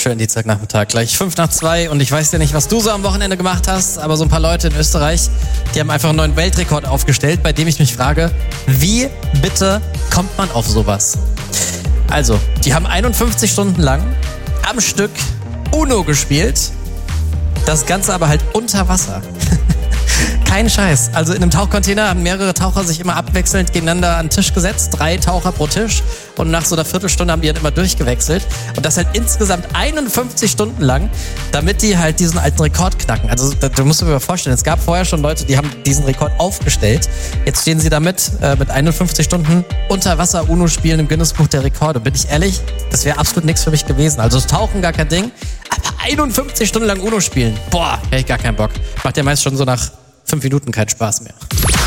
schönen Dienstagnachmittag. Gleich 1:55 und ich weiß ja nicht, was du so am Wochenende gemacht hast, aber so ein paar Leute in Österreich, die haben einfach einen neuen Weltrekord aufgestellt, bei dem ich mich frage, wie bitte kommt man auf sowas? Also, die haben 51 Stunden lang am Stück Uno gespielt, das Ganze aber halt unter Wasser. Kein Scheiß. Also in einem Tauchcontainer haben mehrere Taucher sich immer abwechselnd gegeneinander an den Tisch gesetzt. 3 Taucher pro Tisch. Und nach so einer Viertelstunde haben die dann immer durchgewechselt. Und das halt insgesamt 51 Stunden lang, damit die halt diesen alten Rekord knacken. Also du musst dir mal vorstellen, es gab vorher schon Leute, die haben diesen Rekord aufgestellt. Jetzt stehen sie damit mit 51 Stunden unter Wasser Uno spielen im Guinness-Buch der Rekorde. Bin ich ehrlich, das wäre absolut nichts für mich gewesen. Also das Tauchen gar kein Ding. Aber 51 Stunden lang Uno spielen, boah, hätte ich gar keinen Bock. Macht ja meist schon so nach 5 Minuten keinen Spaß mehr.